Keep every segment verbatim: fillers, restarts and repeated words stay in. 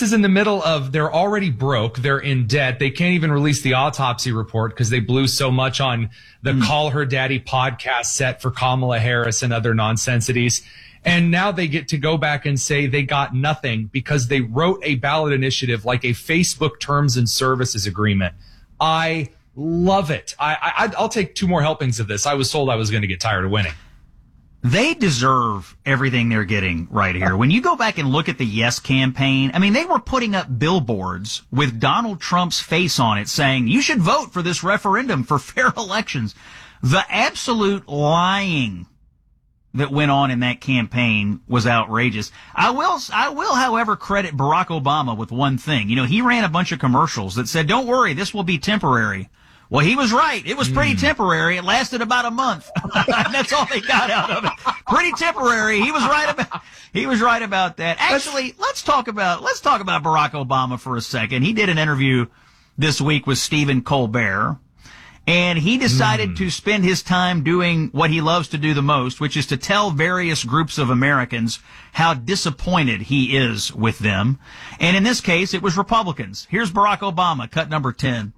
this is in the middle of, they're already broke. They're in debt. They can't even release the autopsy report because they blew so much on the mm. Call Her Daddy podcast set for Kamala Harris and other nonsensities. And now they get to go back and say they got nothing because they wrote a ballot initiative like a Facebook terms and services agreement. I love it. I, I, I'll take two more helpings of this. I was told I was going to get tired of winning. They deserve everything they're getting right here. When you go back and look at the Yes campaign, I mean, they were putting up billboards with Donald Trump's face on it saying, you should vote for this referendum for fair elections. The absolute lying that went on in that campaign was outrageous. I will, I will, however, credit Barack Obama with one thing. You know, he ran a bunch of commercials that said, don't worry, this will be temporary. Well, he was right. It was pretty mm. temporary. It lasted about a month. That's all they got out of it. Pretty temporary. He was right about, he was right about that. Actually, let's, let's talk about, let's talk about Barack Obama for a second. He did an interview this week with Stephen Colbert, and he decided mm. to spend his time doing what he loves to do the most, which is to tell various groups of Americans how disappointed he is with them. And in this case, it was Republicans. Here's Barack Obama, cut number ten.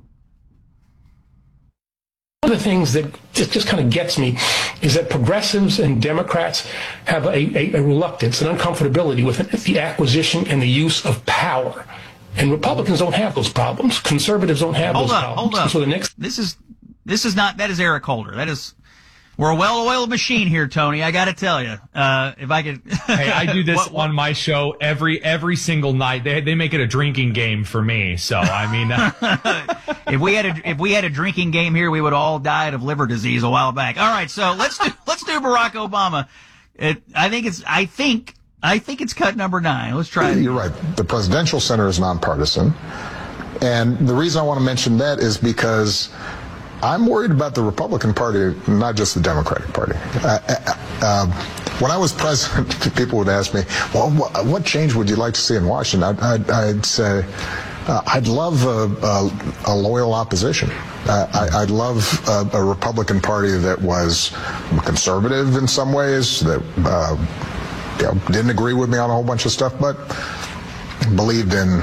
One of the things that just, just kind of gets me is that progressives and Democrats have a, a, a reluctance, an uncomfortability with the acquisition and the use of power. And Republicans don't have those problems. Conservatives don't have hold those up, problems. Hold up. So the next this is this is not that is Eric Holder. That is we're a well-oiled machine here, Tony. I got to tell you, uh, if I could. Hey, I do this what, what? on my show every every single night. They they make it a drinking game for me. So I mean, uh... if we had a if we had a drinking game here, we would all died of liver disease a while back. All right, so let's do let's do Barack Obama. It, I think it's I think I think it's cut number nine. Let's try it. You're right. The Presidential Center is nonpartisan, and the reason I want to mention that is because I'm worried about the Republican Party, not just the Democratic Party. Uh, uh, when I was president, people would ask me, well, what, what change would you like to see in Washington? I'd, I'd, I'd say, uh, I'd love a, a, a loyal opposition. Uh, I, I'd love a, a Republican Party that was conservative in some ways, that uh, you know, didn't agree with me on a whole bunch of stuff, but believed in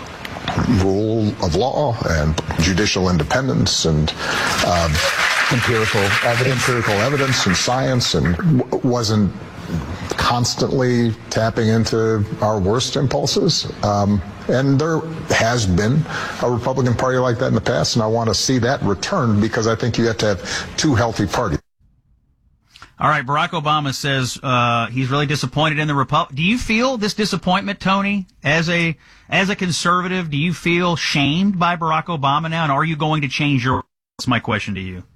rule of law and judicial independence and um, empirical evidence, empirical evidence and science, and w- wasn't constantly tapping into our worst impulses. Um, and there has been a Republican Party like that in the past, and I want to see that return because I think you have to have two healthy parties. All right, Barack Obama says uh, he's really disappointed in the Republic. Do you feel this disappointment, Tony, as a as a conservative? Do you feel shamed by Barack Obama now, and are you going to change your? That's my question to you.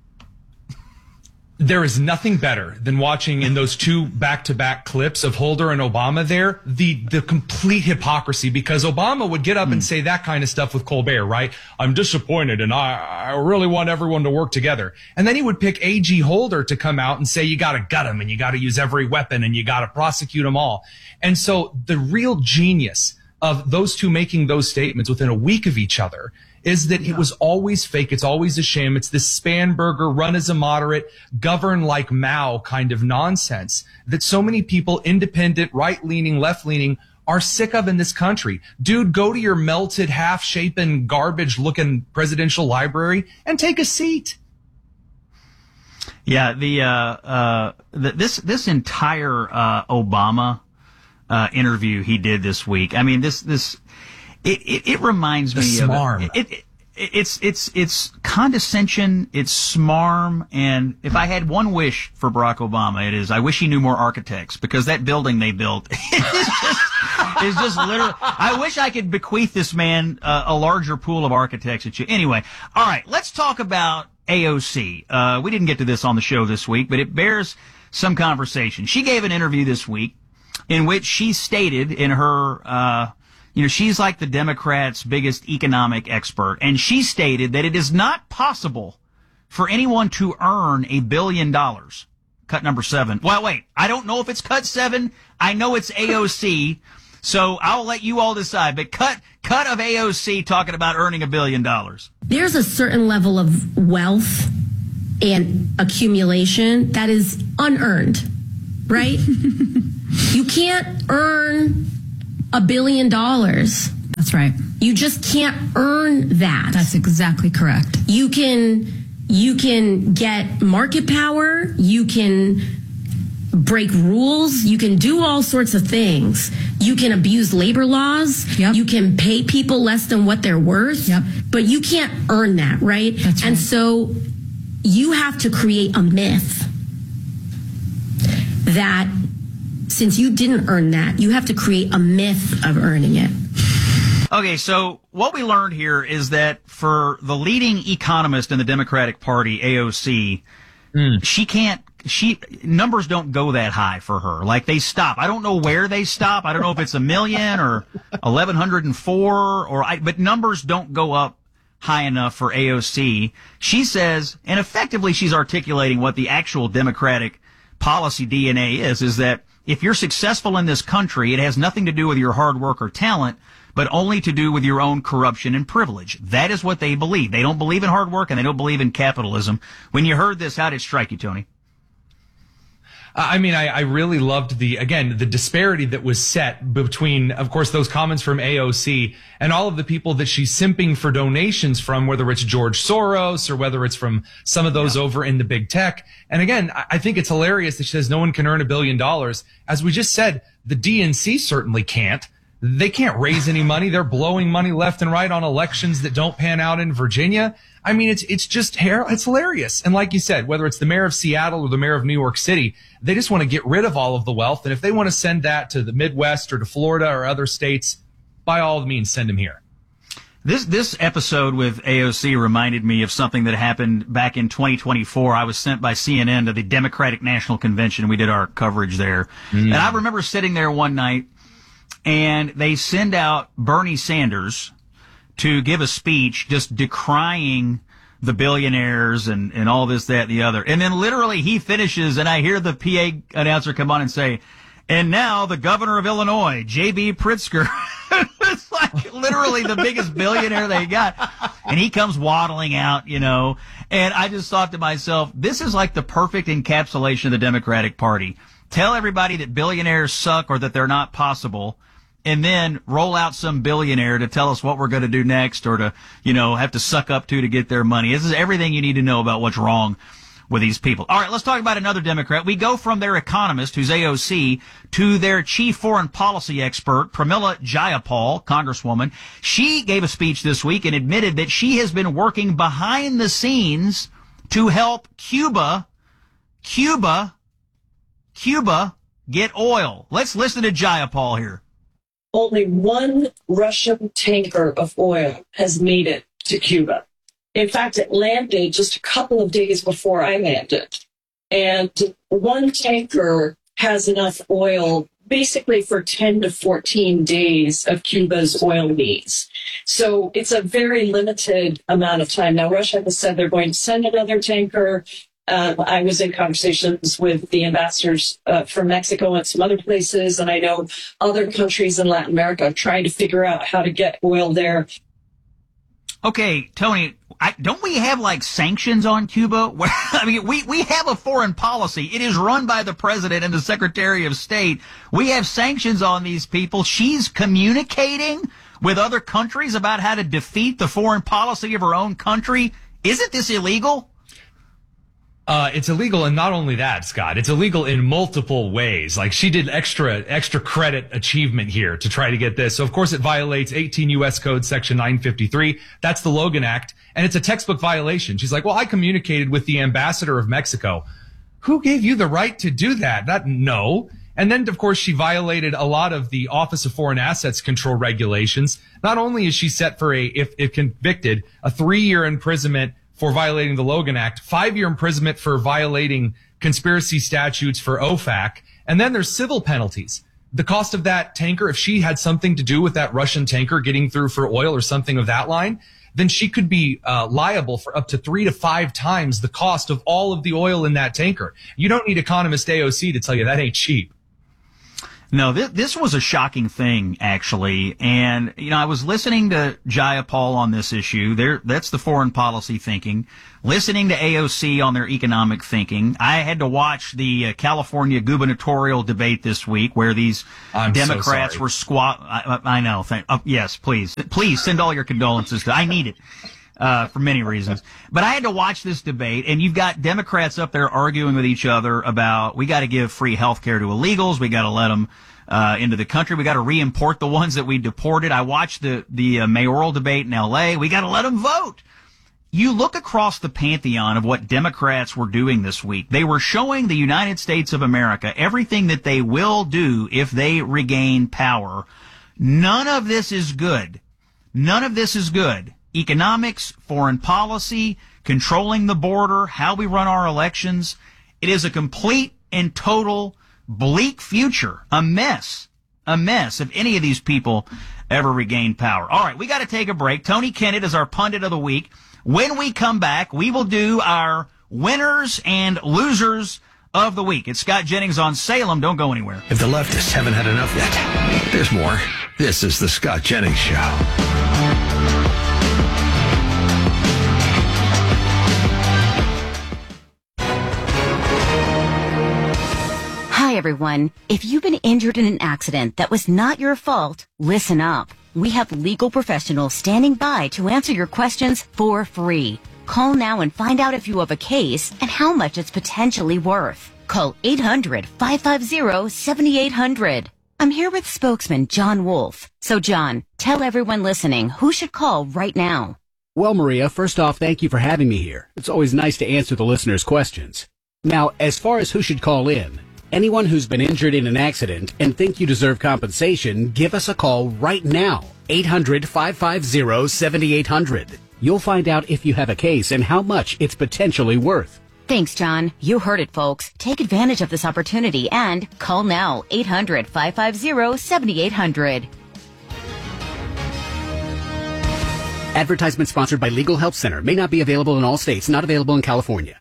There is nothing better than watching in those two back-to-back clips of Holder and Obama there, the, the complete hypocrisy, because Obama would get up mm. and say that kind of stuff with Colbert, right? I'm disappointed and I, I really want everyone to work together. And then he would pick A G Holder to come out and say, you gotta gut him and you gotta use every weapon and you gotta prosecute them all. And so the real genius of those two making those statements within a week of each other is that it was always fake. It's always a sham. It's this Spanberger, run as a moderate, govern like Mao kind of nonsense that so many people, independent, right-leaning, left-leaning, are sick of in this country. Dude, go to your melted, half-shapen, garbage-looking presidential library and take a seat. Yeah, the uh, uh, the, this this entire uh, Obama uh, interview he did this week. I mean, this this. It, it, it reminds the me smarm. of it, it, it. It's it's it's condescension. It's smarm. And if I had one wish for Barack Obama, it is I wish he knew more architects, because that building they built is just is just literally. I wish I could bequeath this man uh, a larger pool of architects. At you anyway. All right, let's talk about A O C. Uh, we didn't get to this on the show this week, but it bears some conversation. She gave an interview this week in which she stated in her. Uh, You know, she's like the Democrats' biggest economic expert, and she stated that it is not possible for anyone to earn a billion dollars. Cut number seven. Well, wait, I don't know if it's cut seven. I know it's A O C, so I'll let you all decide. But cut, cut of A O C talking about earning a billion dollars. There's a certain level of wealth and accumulation that is unearned, right? You can't earn a billion dollars That's right. You just can't earn that. That's exactly correct. You can, you can get market power. You can break rules. You can do all sorts of things. You can abuse labor laws. Yep. You can pay people less than what they're worth. Yep. But you can't earn that, right? That's right. And so you have to create a myth that since you didn't earn that, you have to create a myth of earning it. Okay, so what we learned here is that for the leading economist in the Democratic Party, A O C, mm. she can't, she, numbers don't go that high for her. Like they stop. I don't know where they stop. I don't know if it's a million or eleven oh four or, I, but numbers don't go up high enough for A O C. She says, and effectively she's articulating what the actual Democratic policy D N A is, is that if you're successful in this country, it has nothing to do with your hard work or talent, but only to do with your own corruption and privilege. That is what they believe. They don't believe in hard work and they don't believe in capitalism. When you heard this, how did it strike you, Tony? I mean, I, I really loved the, again, the disparity that was set between, of course, those comments from A O C and all of the people that she's simping for donations from, whether it's George Soros or whether it's from some of those yeah. over in the big tech. And again, I think it's hilarious that she says no one can earn a billion dollars. As we just said, the D N C certainly can't. They can't raise any money. They're blowing money left and right on elections that don't pan out in Virginia. I mean, it's it's just hair. It's hilarious. And like you said, whether it's the mayor of Seattle or the mayor of New York City, they just want to get rid of all of the wealth. And if they want to send that to the Midwest or to Florida or other states, by all means, send them here. This this episode with A O C reminded me of something that happened back in twenty twenty-four. I was sent by C N N to the Democratic National Convention. We did our coverage there. Mm. And I remember sitting there one night, and they send out Bernie Sanders to give a speech just decrying the billionaires and, and all this, that, and the other. And then literally he finishes, and I hear the P A announcer come on and say, and now the governor of Illinois, J B Pritzker. It's like literally the biggest billionaire they got. And he comes waddling out, you know. And I just thought to myself, this is like the perfect encapsulation of the Democratic Party. Tell everybody that billionaires suck or that they're not possible, and then roll out some billionaire to tell us what we're going to do next or to, you know, have to suck up to to get their money. This is everything you need to know about what's wrong with these people. All right, let's talk about another Democrat. We go from their economist, who's A O C, to their chief foreign policy expert, Pramila Jayapal, Congresswoman. She gave a speech this week and admitted that she has been working behind the scenes to help Cuba, Cuba, Cuba get oil. Let's listen to Jayapal here. Only one Russian tanker of oil has made it to Cuba. In fact, it landed just a couple of days before I landed. And one tanker has enough oil basically for ten to fourteen days of Cuba's oil needs. So it's a very limited amount of time. Now, Russia has said they're going to send another tanker. Um, I was in conversations with the ambassadors uh, from Mexico and some other places, and I know other countries in Latin America are trying to figure out how to get oil there. Okay, Tony, I, don't we have like sanctions on Cuba? I mean, we, we have a foreign policy. It is run by the president and the secretary of state. We have sanctions on these people. She's communicating with other countries about how to defeat the foreign policy of her own country. Isn't this illegal? Uh, it's illegal, and not only that, Scott, it's illegal in multiple ways. Like, she did extra, extra credit achievement here to try to get this. So, of course, it violates eighteen U S Code Section nine fifty-three. That's the Logan Act, and it's a textbook violation. She's like, well, I communicated with the ambassador of Mexico. Who gave you the right to do that? That, no. And then, of course, she violated a lot of the Office of Foreign Assets Control regulations. Not only is she set for a, if, if convicted, a three-year imprisonment for violating the Logan Act, five-year imprisonment for violating conspiracy statutes for O FAC, and then there's civil penalties. The cost of that tanker, if she had something to do with that Russian tanker getting through for oil or something of that line, then she could be uh, liable for up to three to five times the cost of all of the oil in that tanker. You don't need economist A O C to tell you that ain't cheap. No, this, this was a shocking thing, actually. And, you know, I was listening to Jayapal on this issue. There, that's the foreign policy thinking. Listening to A O C on their economic thinking. I had to watch the uh, California gubernatorial debate this week where these I'm Democrats so were squat. I, I know. Thank, uh, yes, please. Please send all your condolences to, I need it. Uh, for many reasons. But I had to watch this debate, and you've got Democrats up there arguing with each other about, we got to give free health care to illegals, we got to let them uh, into the country, we got to re-import the ones that we deported. I watched the, the uh, mayoral debate in L A, we got to let them vote. You look across the pantheon of what Democrats were doing this week. They were showing the United States of America everything that they will do if they regain power. None of this is good. None of this is good. Economics, foreign policy, controlling the border, how we run our elections. It is a complete and total bleak future. A mess. A mess if any of these people ever regain power. All right, we got to take a break. Tony Kennett is our pundit of the week. When we come back, we will do our winners and losers of the week. It's Scott Jennings on Salem. Don't go anywhere. If the leftists haven't had enough yet, there's more. This is the Scott Jennings Show. Hi, everyone. If you've been injured in an accident that was not your fault, listen up. We have legal professionals standing by to answer your questions for free. Call now and find out if you have a case and how much it's potentially worth. Call eight hundred, five five zero, seven eight zero zero. I'm here with spokesman John Wolf. So, John, tell everyone listening who should call right now. Well, Maria, first off, thank you for having me here. It's always nice to answer the listeners' questions. Now, as far as who should call in, anyone who's been injured in an accident and think you deserve compensation, give us a call right now. eight hundred, five five zero, seven eight zero zero. You'll find out if you have a case and how much it's potentially worth. Thanks, John. You heard it, folks. Take advantage of this opportunity and call now. eight hundred, five five zero, seven eight zero zero. Advertisement sponsored by Legal Help Center. May not be available in all states. Not available in California.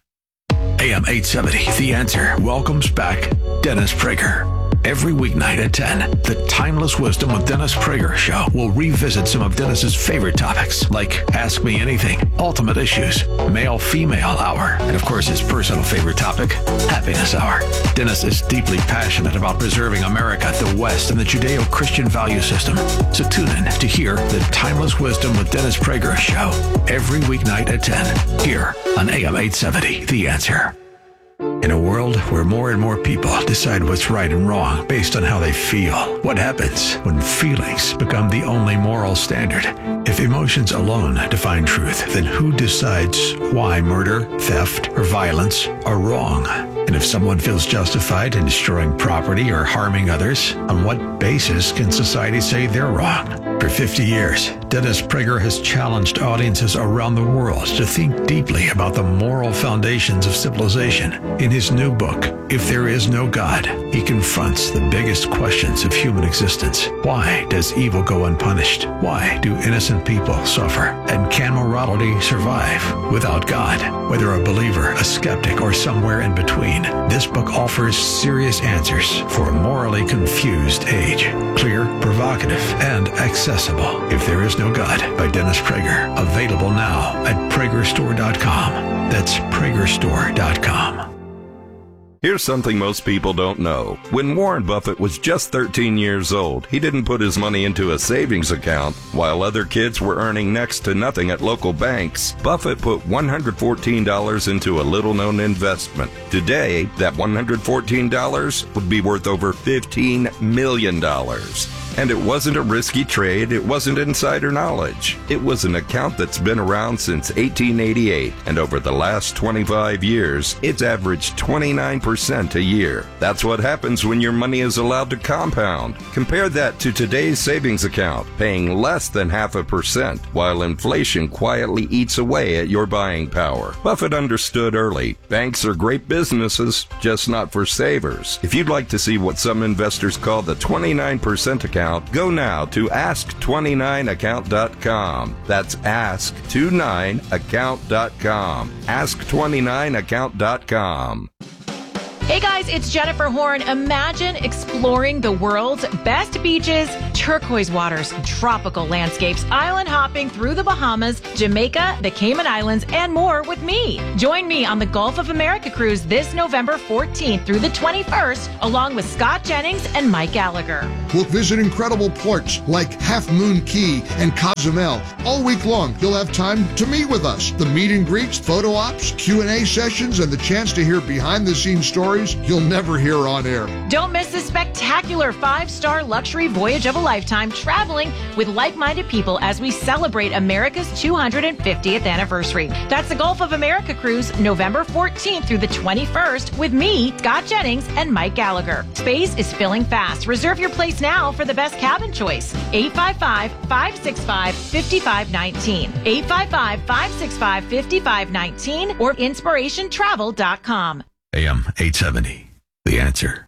A M eight seventy, The Answer, welcomes back Dennis Prager. Every weeknight at ten, the Timeless Wisdom with Dennis Prager show will revisit some of Dennis's favorite topics, like Ask Me Anything, Ultimate Issues, Male-Female Hour, and of course his personal favorite topic, Happiness Hour. Dennis is deeply passionate about preserving America, the West, and the Judeo-Christian value system. So tune in to hear the Timeless Wisdom with Dennis Prager show every weeknight at ten, here on A M eight seventy, The Answer. In a world where more and more people decide what's right and wrong based on how they feel, what happens when feelings become the only moral standard? If emotions alone define truth, then who decides why murder, theft, or violence are wrong? And if someone feels justified in destroying property or harming others, on what basis can society say they're wrong? For fifty years, Dennis Prager has challenged audiences around the world to think deeply about the moral foundations of civilization. In his new book, If There Is No God, he confronts the biggest questions of human existence. Why does evil go unpunished? Why do innocent people suffer? And can morality survive without God? Whether a believer, a skeptic, or somewhere in between, this book offers serious answers for a morally confused age. Clear, provocative, and accessible. If There Is No God by Dennis Prager. Available now at Prager Store dot com. That's Prager Store dot com. Here's something most people don't know. When Warren Buffett was just thirteen years old, he didn't put his money into a savings account. While other kids were earning next to nothing at local banks, Buffett put one hundred fourteen dollars into a little-known investment. Today, that one hundred fourteen dollars would be worth over fifteen million dollars. And it wasn't a risky trade, it wasn't insider knowledge. It was an account that's been around since eighteen eighty-eight, and over the last twenty-five years, it's averaged twenty-nine percent a year. That's what happens when your money is allowed to compound. Compare that to today's savings account, paying less than half a percent, while inflation quietly eats away at your buying power. Buffett understood early, banks are great businesses, just not for savers. If you'd like to see what some investors call the twenty-nine percent account, go now to ask twenty-nine account dot com. That's ask twenty-nine account dot com. ask twenty-nine account dot com. Hey guys, it's Jennifer Horn. Imagine exploring the world's best beaches, turquoise waters, tropical landscapes, island hopping through the Bahamas, Jamaica, the Cayman Islands, and more with me. Join me on the Gulf of America cruise this November fourteenth through the twenty-first, along with Scott Jennings and Mike Gallagher. We'll visit incredible ports like Half Moon Key and Cozumel. All week long, you'll have time to meet with us. The meet and greets, photo ops, Q and A sessions, and the chance to hear behind-the-scenes stories you'll never hear on air. Don't miss this spectacular five-star luxury voyage of a lifetime, traveling with like-minded people as we celebrate America's two hundred fiftieth anniversary. That's the Gulf of America cruise, November fourteenth through the twenty-first, with me, Scott Jennings, and Mike Gallagher. Space is filling fast. Reserve your place now for the best cabin choice. eight five five, five six five, five five one nine. eight five five, five six five, five five one nine or inspiration travel dot com. A M eight seventy, The Answer.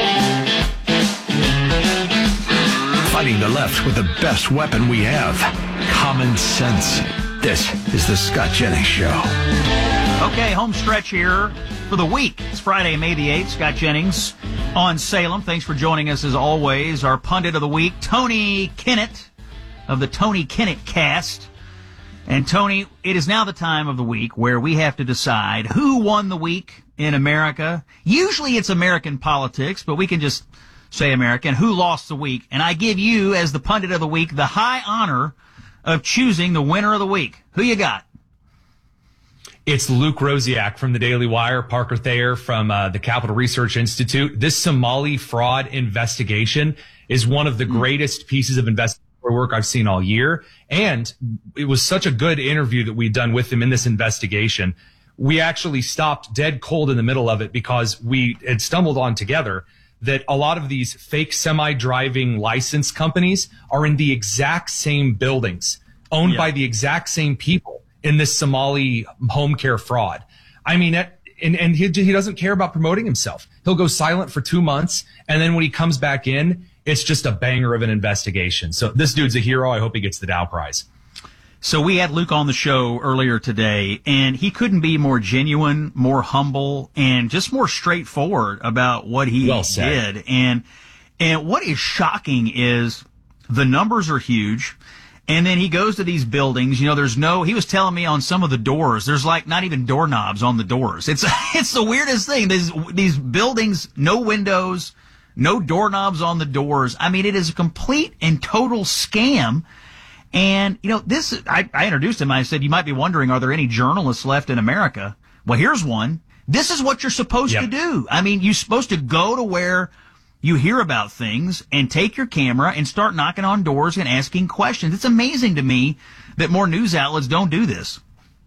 Fighting the left with the best weapon we have, common sense. This is the Scott Jennings Show. Okay, home stretch here for the week. It's Friday, May the eighth. Scott Jennings on Salem. Thanks for joining us as always. Our pundit of the week, Tony Kinnett of the Tony Kinnett Cast. And Tony, it is now the time of the week where we have to decide who won the week in America. Usually it's American politics, but we can just say American. Who lost the week? And I give you, as the pundit of the week, the high honor of choosing the winner of the week. Who you got? It's Luke Rosiak from the Daily Wire, Parker Thayer from uh, the Capital Research Institute. This Somali fraud investigation is one of the greatest pieces of investigation work I've seen all year. And it was such a good interview that we'd done with him in this investigation. We actually stopped dead cold in the middle of it because we had stumbled on together that a lot of these fake semi-driving license companies are in the exact same buildings, owned yeah. by the exact same people in this Somali home care fraud. I mean, and, and he, he doesn't care about promoting himself. He'll go silent for two months, and then when he comes back in, it's just a banger of an investigation. So this dude's a hero. I hope he gets the Dow Prize. So we had Luke on the show earlier today, and he couldn't be more genuine, more humble, and just more straightforward about what he well said. did. And and what is shocking is the numbers are huge. And then he goes to these buildings. You know, there's no, he was telling me on some of the doors, there's like not even doorknobs on the doors. It's, it's the weirdest thing. These, these buildings, no windows, no doorknobs on the doors. I mean, it is a complete and total scam. And, you know, this, I, I introduced him. I said, you might be wondering, are there any journalists left in America? Well, here's one. This is what you're supposed yep. to do. I mean, you're supposed to go to where you hear about things and take your camera and start knocking on doors and asking questions. It's amazing to me that more news outlets don't do this.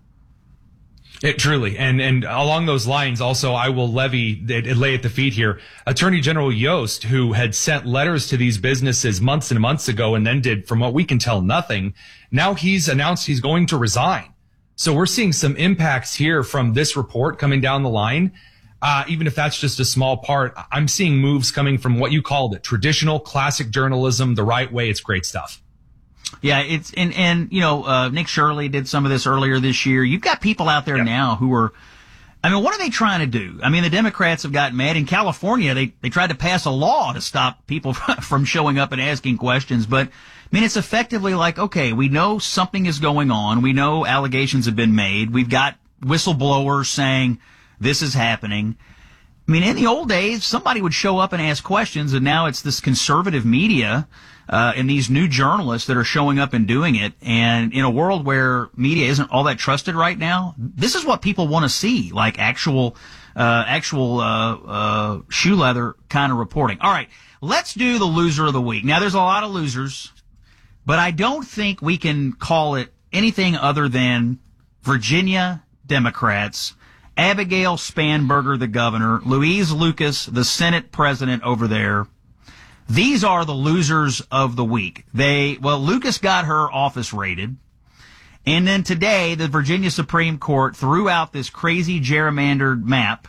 It truly, and and along those lines, also, I will levy, lay at the feet here, Attorney General Yost, who had sent letters to these businesses months and months ago and then did, from what we can tell, nothing. Now he's announced he's going to resign. So we're seeing some impacts here from this report coming down the line. Uh, even if that's just a small part, I'm seeing moves coming from what you called it, traditional, classic journalism, the right way. It's great stuff. Yeah, it's, and, and, you know, uh, Nick Shirley did some of this earlier this year. You've got people out there yep. now who are, I mean, what are they trying to do? I mean, the Democrats have gotten mad. In California, they, they tried to pass a law to stop people from showing up and asking questions. But, I mean, it's effectively like, okay, we know something is going on. We know allegations have been made. We've got whistleblowers saying this is happening. I mean, in the old days, somebody would show up and ask questions, and now it's this conservative media uh, and these new journalists that are showing up and doing it. And in a world where media isn't all that trusted right now, this is what people want to see, like actual, uh, actual uh, uh, shoe leather kind of reporting. All right, let's do the loser of the week. Now, there's a lot of losers, but I don't think we can call it anything other than Virginia Democrats. Abigail Spanberger, the governor, Louise Lucas, the Senate president over there. These are the losers of the week. They, well, Lucas got her office raided. And then today, the Virginia Supreme Court threw out this crazy gerrymandered map.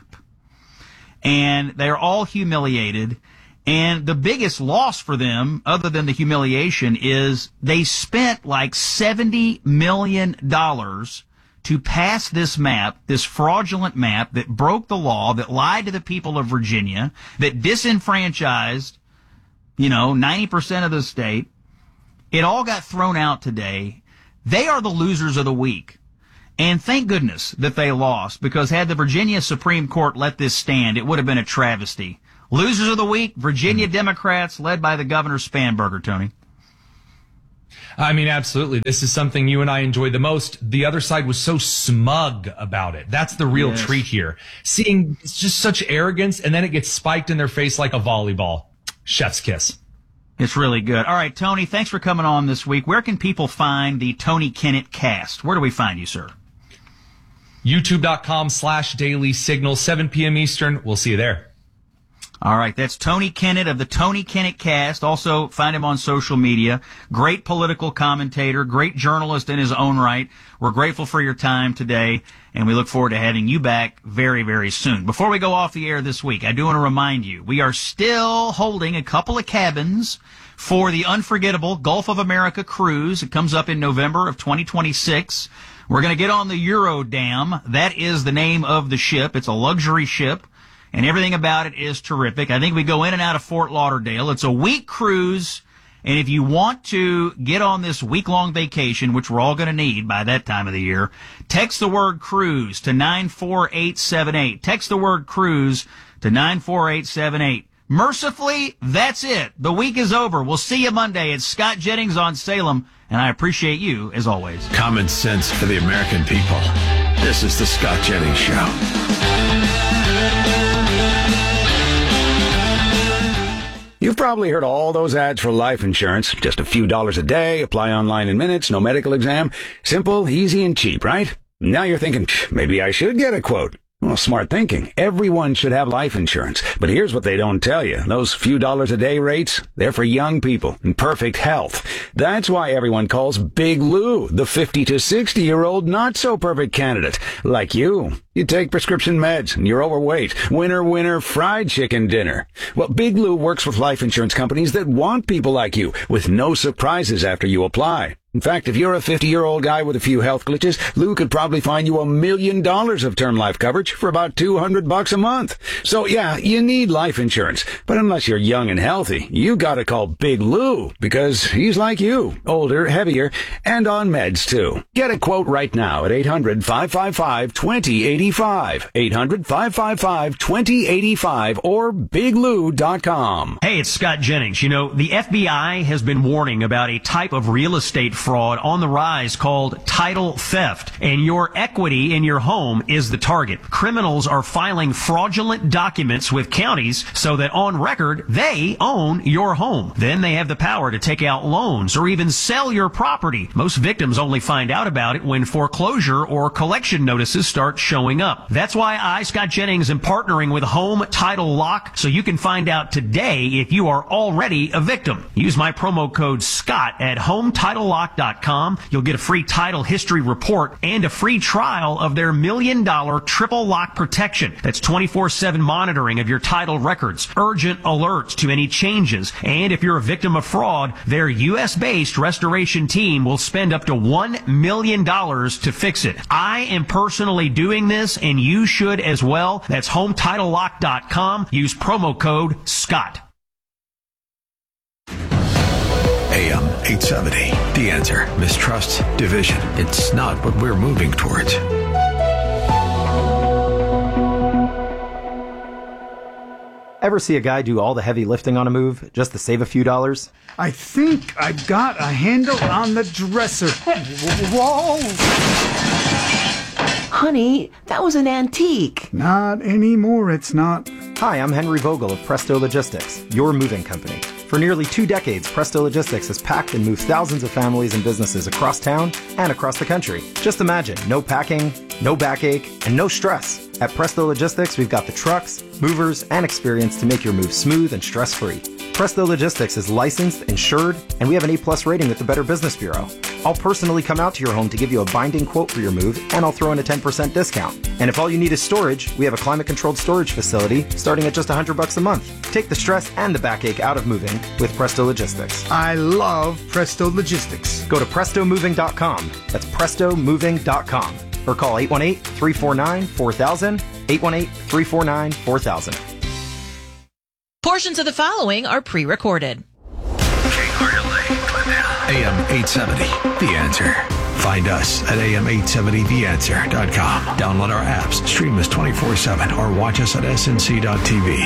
And they're all humiliated. And the biggest loss for them, other than the humiliation, is they spent like seventy million dollars to pass this map, this fraudulent map that broke the law, that lied to the people of Virginia, that disenfranchised, you know, ninety percent of the state. It all got thrown out today. They are the losers of the week. And thank goodness that they lost, because had the Virginia Supreme Court let this stand, it would have been a travesty. Losers of the week, Virginia Democrats, led by the Governor Spanberger, Tony. I mean, absolutely. This is something you and I enjoy the most. The other side was so smug about it. That's the real Yes. treat here. Seeing just such arrogance, and then it gets spiked in their face like a volleyball. Chef's kiss. It's really good. All right, Tony, thanks for coming on this week. Where can people find the Tony Kinnett cast? Where do we find you, sir? YouTube.com slash Daily Signal, seven p.m. Eastern. We'll see you there. All right, that's Tony Kinnett of the Tony Kinnett Cast. Also, find him on social media. Great political commentator, great journalist in his own right. We're grateful for your time today, and we look forward to having you back very, very soon. Before we go off the air this week, I do want to remind you, we are still holding a couple of cabins for the unforgettable Gulf of America cruise. It comes up in November of twenty twenty-six. We're going to get on the Eurodam. That is the name of the ship. It's a luxury ship, and everything about it is terrific. I think we go in and out of Fort Lauderdale. It's a week cruise, and if you want to get on this week-long vacation, which we're all going to need by that time of the year, text the word cruise to nine four eight seven eight. Text the word cruise to nine four eight seven eight. Mercifully, that's it. The week is over. We'll see you Monday. It's Scott Jennings on Salem, and I appreciate you as always. Common sense for the American people. This is the Scott Jennings Show. You've probably heard all those ads for life insurance. Just a few dollars a day, apply online in minutes, no medical exam. Simple, easy, and cheap, right? Now you're thinking, maybe I should get a quote. Well, smart thinking. Everyone should have life insurance. But here's what they don't tell you. Those few dollars a day rates, they're for young people in perfect health. That's why everyone calls Big Lou the fifty to sixty year old not so perfect candidate. Like you. You take prescription meds and you're overweight. Winner, winner, fried chicken dinner. Well, Big Lou works with life insurance companies that want people like you with no surprises after you apply. In fact, if you're a fifty-year-old guy with a few health glitches, Lou could probably find you a million dollars of term life coverage for about two hundred bucks a month. So yeah, you need life insurance. But unless you're young and healthy, you gotta call Big Lou because he's like you, older, heavier, and on meds too. Get a quote right now at eight hundred, five five five, two zero eight five. eight hundred, five five five, two zero eight five or big lou dot com. Hey, it's Scott Jennings. You know, the F B I has been warning about a type of real estate fraud on the rise called title theft, and your equity in your home is the target. Criminals are filing fraudulent documents with counties so that on record they own your home. Then they have the power to take out loans or even sell your property. Most victims only find out about it when foreclosure or collection notices start showing up. That's why I, Scott Jennings, am partnering with Home Title Lock so you can find out today if you are already a victim. Use my promo code SCOTT at home title lock dot com. You'll get a free title history report and a free trial of their million dollar triple lock protection. That's twenty-four seven monitoring of your title records, urgent alerts to any changes, and if you're a victim of fraud, their U S based restoration team will spend up to one million dollars to fix it. I am personally doing this, and you should as well. That's home title lock dot com. Use promo code SCOTT. A M eight seventy. The Answer. Mistrust, division. It's not what we're moving towards. Ever see a guy do all the heavy lifting on a move just to save a few dollars? I think I got a handle on the dresser. Whoa! Honey, that was an antique. Not anymore, it's not. Hi, I'm Henry Vogel of Presto Logistics, your moving company. For nearly two decades, Presto Logistics has packed and moved thousands of families and businesses across town and across the country. Just imagine, no packing, no backache, and no stress. At Presto Logistics, we've got the trucks, movers, and experience to make your move smooth and stress-free. Presto Logistics is licensed, insured, and we have an A plus rating with the Better Business Bureau. I'll personally come out to your home to give you a binding quote for your move, and I'll throw in a ten percent discount. And if all you need is storage, we have a climate-controlled storage facility starting at just one hundred bucks a month. Take the stress and the backache out of moving with Presto Logistics. I love Presto Logistics. Go to presto moving dot com. That's presto moving dot com. or call eight one eight, three four nine, four thousand, eight one eight, three four nine, four thousand. Portions of the following are pre-recorded. A M eight seventy, The Answer. Find us at A M eight seventy the answer dot com. Download our apps, stream us twenty-four seven, or watch us at S N C dot T V.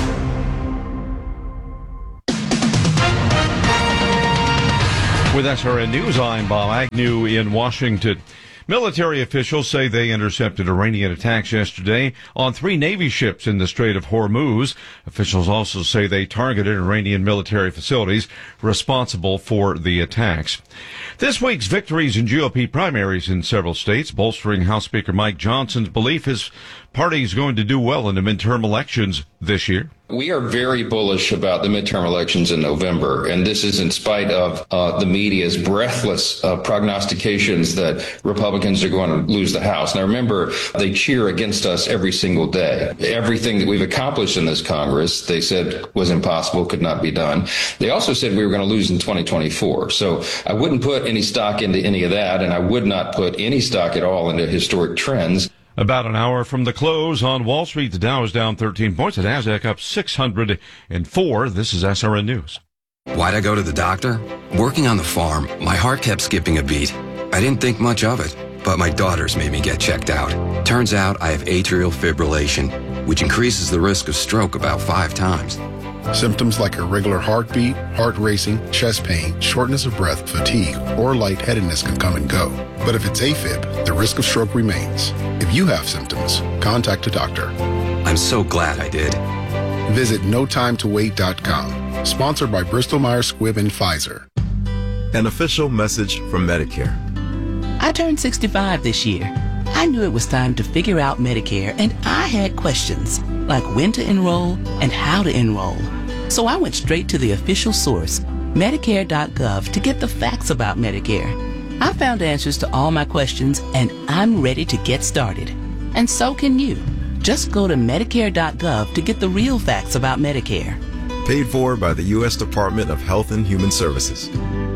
With S R N News, I'm Bob Agnew in Washington. Military officials say they intercepted Iranian attacks yesterday on three Navy ships in the Strait of Hormuz. Officials also say they targeted Iranian military facilities responsible for the attacks. This week's victories in G O P primaries in several states, bolstering House Speaker Mike Johnson's belief his party is going to do well in the midterm elections this year. We are very bullish about the midterm elections in November, and this is in spite of uh, the media's breathless uh, prognostications that Republicans are going to lose the House. Now, remember, they cheer against us every single day. Everything that we've accomplished in this Congress, they said was impossible, could not be done. They also said we were going to lose in twenty twenty-four. So I wouldn't put any stock into any of that, and I would not put any stock at all into historic trends. About an hour from the close on Wall Street, the Dow is down thirteen points. The Nasdaq up six hundred four. This is S R N News. Why'd I go to the doctor? Working on the farm, my heart kept skipping a beat. I didn't think much of it, but my daughters made me get checked out. Turns out I have atrial fibrillation, which increases the risk of stroke about five times. Symptoms like irregular heartbeat, heart racing, chest pain, shortness of breath, fatigue, or lightheadedness can come and go. But if it's AFib, the risk of stroke remains. If you have symptoms, contact a doctor. I'm so glad I did. Visit no time to wait dot com. Sponsored by Bristol Myers Squibb and Pfizer. An official message from Medicare. I turned sixty-five this year. I knew it was time to figure out Medicare, and I had questions, like when to enroll and how to enroll. So I went straight to the official source, Medicare dot gov, to get the facts about Medicare. I found answers to all my questions, and I'm ready to get started. And so can you. Just go to Medicare dot gov to get the real facts about Medicare. Paid for by the U S Department of Health and Human Services.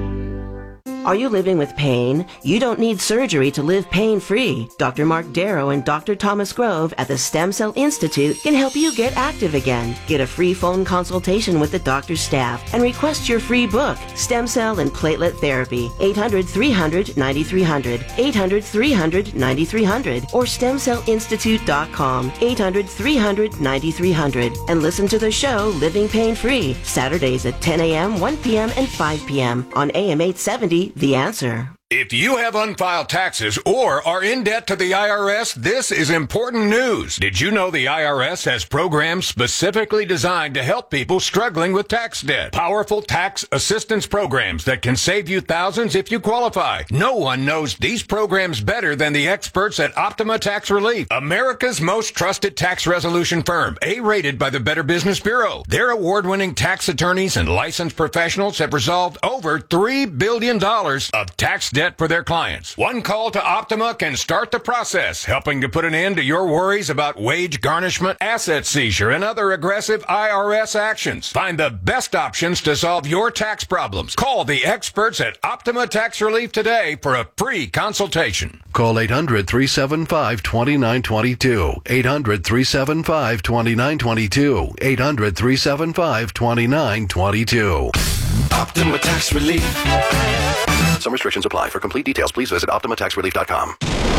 Are you living with pain? You don't need surgery to live pain-free. Doctor Mark Darrow and Doctor Thomas Grove at the Stem Cell Institute can help you get active again. Get a free phone consultation with the doctor's staff and request your free book, Stem Cell and Platelet Therapy. eight hundred, three hundred, ninety-three hundred, eight hundred, three hundred, ninety-three hundred, or stem cell institute dot com, eight hundred, three hundred, ninety-three hundred. And listen to the show Living Pain-Free, Saturdays at ten a.m., one p.m., and five p.m. on A M eight seventy, The Answer. If you have unfiled taxes or are in debt to the I R S, this is important news. Did you know the I R S has programs specifically designed to help people struggling with tax debt? Powerful tax assistance programs that can save you thousands if you qualify. No one knows these programs better than the experts at Optima Tax Relief, America's most trusted tax resolution firm, A-rated by the Better Business Bureau. Their award-winning tax attorneys and licensed professionals have resolved over three billion dollars of tax debt for their clients. One call to Optima can start the process, helping to put an end to your worries about wage garnishment, asset seizure, and other aggressive I R S actions. Find the best options to solve your tax problems. Call the experts at Optima Tax Relief today for a free consultation. Call eight hundred, three seven five, two nine two two. eight hundred, three seven five, two nine two two. eight hundred, three seven five, two nine two two. Optima Tax Relief. Some restrictions apply. For complete details, please visit optima tax relief dot com.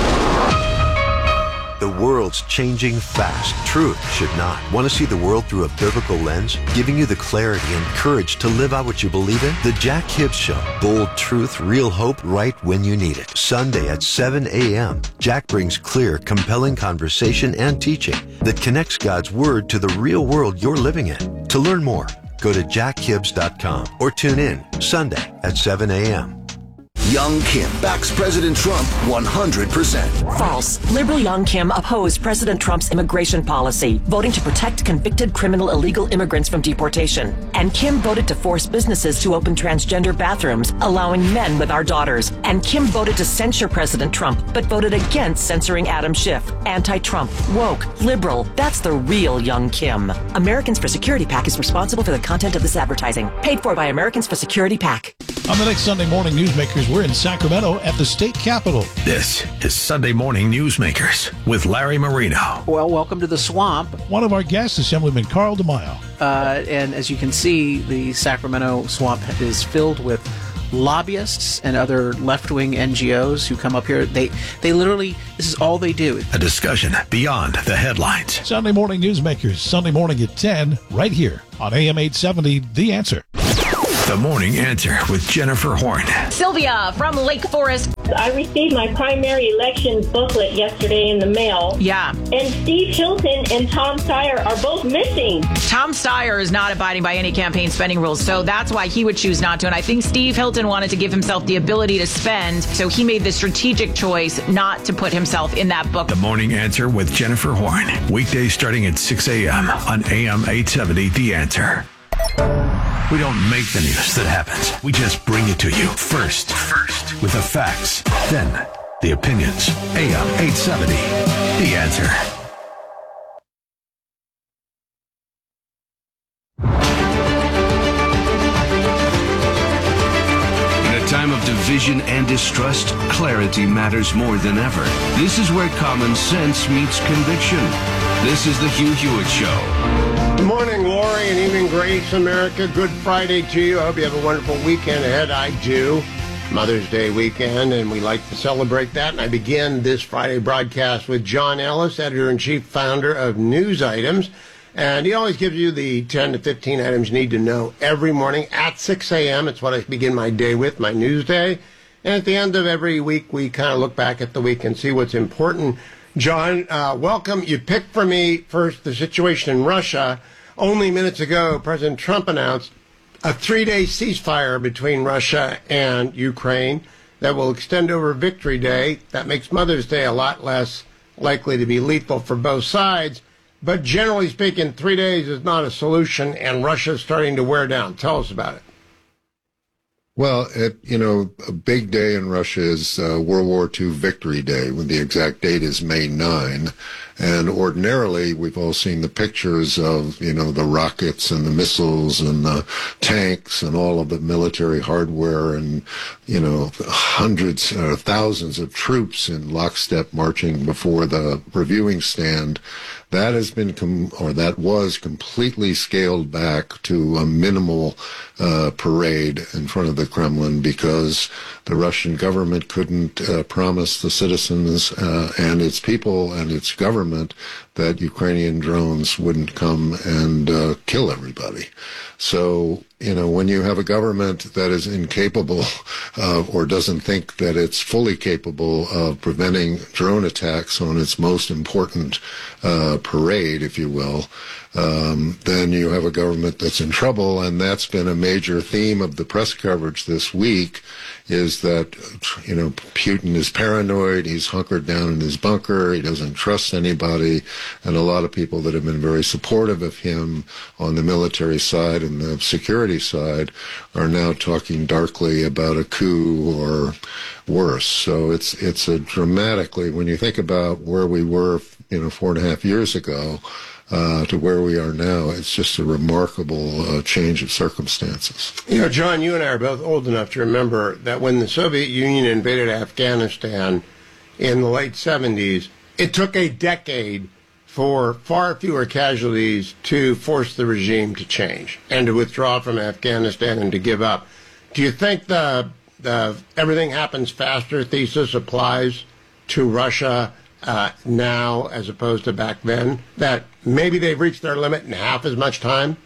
The world's changing fast. Truth should not. Want to see the world through a biblical lens? Giving you the clarity and courage to live out what you believe in? The Jack Hibbs Show. Bold truth, real hope, right when you need it. Sunday at seven a.m. Jack brings clear, compelling conversation and teaching that connects God's Word to the real world you're living in. To learn more, go to jack hibbs dot com or tune in Sunday at seven a.m. Young Kim backs President Trump one hundred percent. False. Liberal Young Kim opposed President Trump's immigration policy, voting to protect convicted criminal illegal immigrants from deportation. And Kim voted to force businesses to open transgender bathrooms, allowing men with our daughters. And Kim voted to censure President Trump, but voted against censoring Adam Schiff. Anti-Trump, woke, liberal. That's the real Young Kim. Americans for Security PAC is responsible for the content of this advertising. Paid for by Americans for Security PAC. On the next Sunday morning, newsmakers will We're in Sacramento at the state capitol. This is Sunday Morning Newsmakers with Larry Marino. Well, welcome to the swamp. One of our guests, Assemblyman Carl DeMaio. Uh, and as you can see, the Sacramento swamp is filled with lobbyists and other left-wing N G Os who come up here. They they literally, this is all they do. A discussion beyond the headlines. Sunday Morning Newsmakers, Sunday morning at ten, right here on A M eight seventy, The Answer. The Morning Answer with Jennifer Horn. Sylvia from Lake Forest. I received my primary election booklet yesterday in the mail. Yeah. And Steve Hilton and Tom Steyer are both missing. Tom Steyer is not abiding by any campaign spending rules, so that's why he would choose not to. And I think Steve Hilton wanted to give himself the ability to spend, so he made the strategic choice not to put himself in that book. The Morning Answer with Jennifer Horn. Weekdays starting at six a.m. on A M eight seventy, The Answer. We don't make the news that happens. We just bring it to you first, first with the facts, then the opinions. A M eight seventy, The Answer. In a time of division and distrust, clarity matters more than ever. This is where common sense meets conviction. This is the Hugh Hewitt Show. Good morning, Lori, and evening, Grace, America. Good Friday to you. I hope you have a wonderful weekend ahead. I do. Mother's Day weekend, and we like to celebrate that. And I begin this Friday broadcast with John Ellis, editor-in-chief, founder of News Items. And he always gives you the ten to fifteen items you need to know every morning at six a.m. It's what I begin my day with, my news day. And at the end of every week, we kind of look back at the week and see what's important. John, uh, welcome. You picked for me first the situation in Russia. Only minutes ago, President Trump announced a three-day ceasefire between Russia and Ukraine that will extend over Victory Day. That makes Mother's Day a lot less likely to be lethal for both sides. But generally speaking, three days is not a solution, and Russia's starting to wear down. Tell us about it. Well, it, you know, a big day in Russia is uh, World War Two Victory Day, when the exact date is May ninth. And ordinarily, we've all seen the pictures of, you know, the rockets and the missiles and the tanks and all of the military hardware and, you know, hundreds or thousands of troops in lockstep marching before the reviewing stand. That has been, com- or that was completely scaled back to a minimal uh, parade in front of the Kremlin because the Russian government couldn't uh, promise the citizens uh, and its people and its government that Ukrainian drones wouldn't come and uh, kill everybody. So, you know, when you have a government that is incapable uh, or doesn't think that it's fully capable of preventing drone attacks on its most important uh, parade, if you will, um, then you have a government that's in trouble. And that's been a major theme of the press coverage this week, is that, you know, Putin is paranoid, he's hunkered down in his bunker, he doesn't trust anybody, and a lot of people that have been very supportive of him on the military side and the security side are now talking darkly about a coup or worse. So it's it's a dramatically, when you think about where we were, you know, four and a half years ago, Uh, to where we are now, it's just a remarkable uh, change of circumstances. You know, John, you and I are both old enough to remember that when the Soviet Union invaded Afghanistan in the late seventies, it took a decade for far fewer casualties to force the regime to change and to withdraw from Afghanistan and to give up. Do you think the, the everything happens faster thesis applies to Russia Uh, now as opposed to back then, that maybe they've reached their limit in half as much time?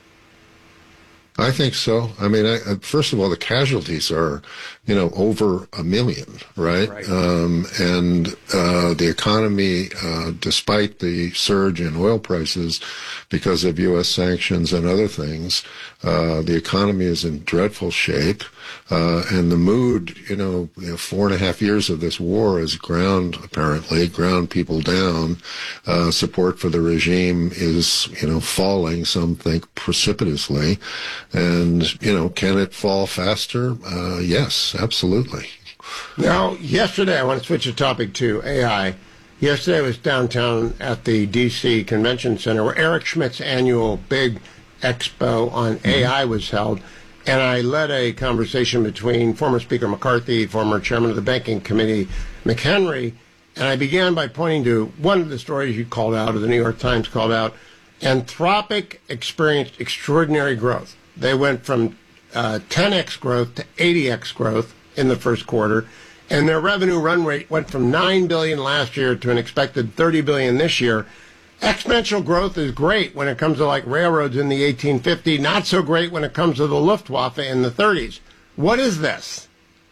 I think so. I mean, I, first of all, the casualties are, you know, over a million, right? right. Um, and uh, the economy, uh, despite the surge in oil prices because of U S sanctions and other things, uh, the economy is in dreadful shape. Uh, and the mood, you know, you know, four and a half years of this war has ground, apparently, ground people down. Uh, support for the regime is, you know, falling, some think precipitously. And, you know, can it fall faster? Uh, yes, absolutely. Now, yesterday, I want to switch the topic to A I. Yesterday I was downtown at the D C Convention Center where Eric Schmidt's annual big expo on A I was held. and I led a conversation between former Speaker McCarthy, former Chairman of the Banking Committee McHenry, and I began by pointing to one of the stories you called out, or the New York Times called out. Anthropic experienced extraordinary growth. They went from uh, ten x growth to eighty x growth in the first quarter, and their revenue run rate went from nine billion dollars last year to an expected thirty billion dollars this year. Exponential growth is great when it comes to like railroads in the eighteen fifties, not so great when it comes to the Luftwaffe in the thirties. What is this?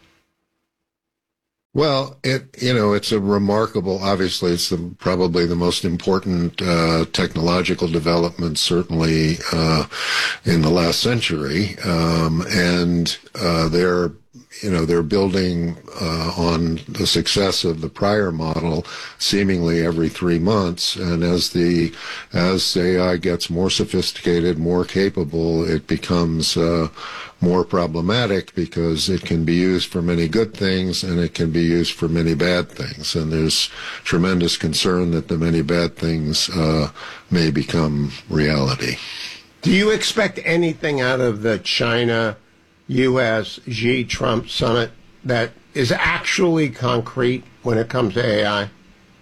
Well, it you know it's a remarkable. Obviously, it's the, probably the most important uh, technological development, certainly uh, in the last century, um, and uh, they're you know they're building uh, on the success of the prior model, seemingly every three months. And as the as A I gets more sophisticated, more capable, it becomes uh, more problematic because it can be used for many good things and it can be used for many bad things. And there's tremendous concern that the many bad things uh, may become reality. Do you expect anything out of the China U S Xi Trump summit that is actually concrete when it comes to A I?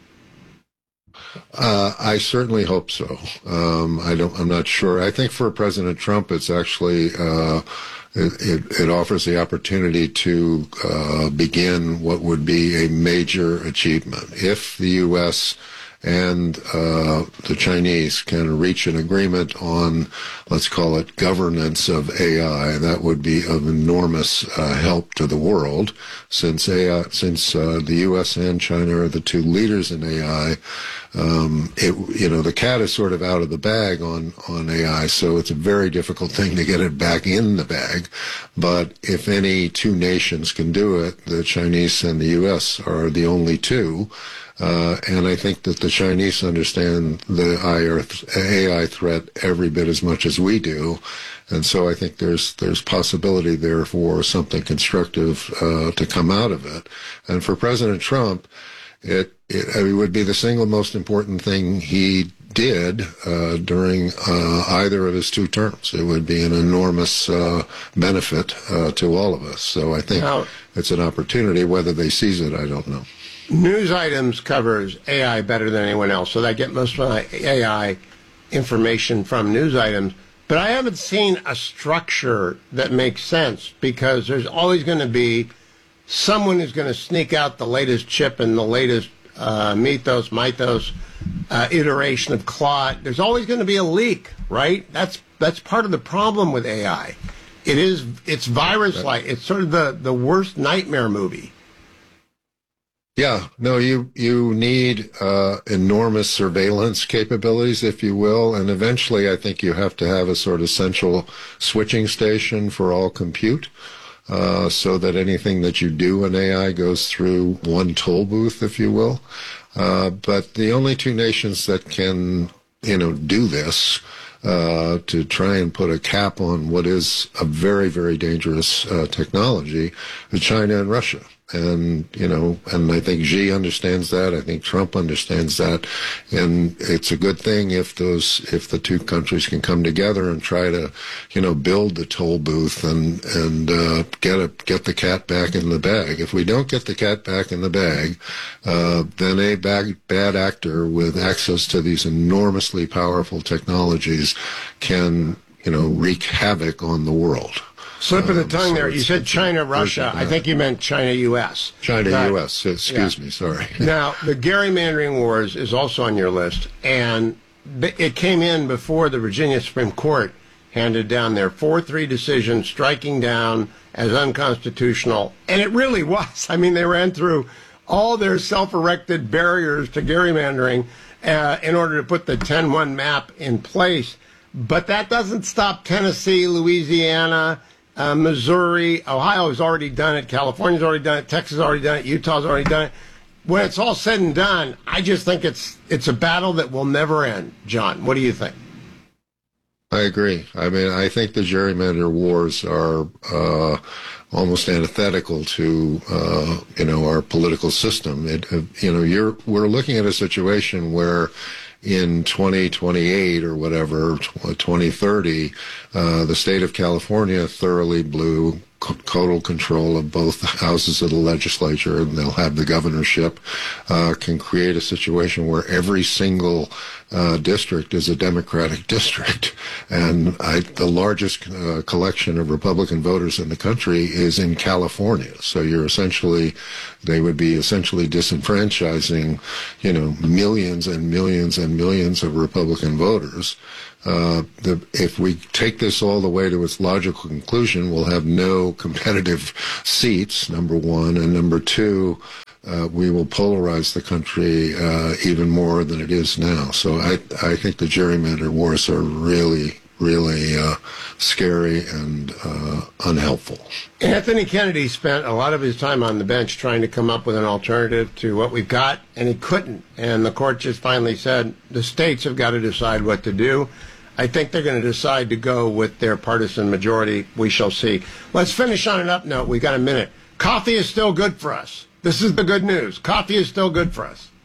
Uh, I certainly hope so. Um, I don't. I'm not sure. I think for President Trump, it's actually uh, it, it, it offers the opportunity to uh, begin what would be a major achievement if the U S and uh, the Chinese can reach an agreement on, let's call it, governance of A I. That would be of enormous uh, help to the world, since A I, since uh, the U S and China are the two leaders in A I. Um, it, you know, the cat is sort of out of the bag on, on A I, so it's a very difficult thing to get it back in the bag. But if any two nations can do it, the Chinese and the U S are the only two. Uh, and I think that the Chinese understand the A I threat every bit as much as we do. And so I think there's there's possibility there for something constructive uh, to come out of it. And for President Trump, it, it, it would be the single most important thing he did uh, during uh, either of his two terms. It would be an enormous uh, benefit uh, to all of us. So I think now, it's an opportunity. Whether they seize it, I don't know. News Items covers A I better than anyone else, so I get most of my A I information from News Items. But I haven't seen a structure that makes sense, because there's always going to be someone who's going to sneak out the latest chip and the latest uh, Mythos, Mythos uh, iteration of Claude. There's always going to be a leak, right? That's that's part of the problem with A I. It is it's virus-like. It's sort of the, the worst nightmare movie. Yeah, no, you you need uh, enormous surveillance capabilities, if you will, and eventually I think you have to have a sort of central switching station for all compute, uh, so that anything that you do in A I goes through one toll booth, if you will. Uh, but the only two nations that can, you know, do this uh, to try and put a cap on what is a very, very dangerous uh, technology is China and Russia. And, you know, and I think Xi understands that. I think Trump understands that. And it's a good thing if those, if the two countries can come together and try to, you know, build the toll booth and, and, uh, get a, get the cat back in the bag. If we don't get the cat back in the bag, uh, then a bad, bad actor with access to these enormously powerful technologies can, you know, wreak havoc on the world. Slip of the tongue um, so there. You said China, Russia. I think you meant China, U S. China, Not, U S. Excuse yeah. me. Sorry. Now, the gerrymandering wars is also on your list, and it came in before the Virginia Supreme Court handed down their four three decision striking down as unconstitutional, and it really was. I mean, they ran through all their self-erected barriers to gerrymandering uh, in order to put the ten one map in place. But that doesn't stop Tennessee, Louisiana, Uh, Missouri, Ohio has already done it, California's already done it, Texas has already done it, Utah's already done it. When it's all said and done, I just think it's it's a battle that will never end. John, what do you think? I agree. I mean, I think the gerrymander wars are uh, almost antithetical to uh, you know our political system. It, uh, you know, you're we're looking at a situation where in twenty twenty-eight or whatever, twenty thirty, uh, the state of California thoroughly blew total control of both houses of the legislature, and they'll have the governorship, uh, can create a situation where every single uh, district is a Democratic district. And I, the largest uh, collection of Republican voters in the country is in California. So you're essentially, they would be essentially disenfranchising, you know, millions and millions and millions of Republican voters. Uh, the, if we take this all the way to its logical conclusion, we'll have no competitive seats, number one, and number two, uh, we will polarize the country uh, even more than it is now. So I, I think the gerrymander wars are really, really uh, scary and uh, unhelpful. Anthony Kennedy spent a lot of his time on the bench trying to come up with an alternative to what we've got, and he couldn't. And the court just finally said the states have got to decide what to do. I think they're going to decide to go with their partisan majority. We shall see. Let's finish on an up note. We've got a minute. Coffee is still good for us. This is the good news. Coffee is still good for us.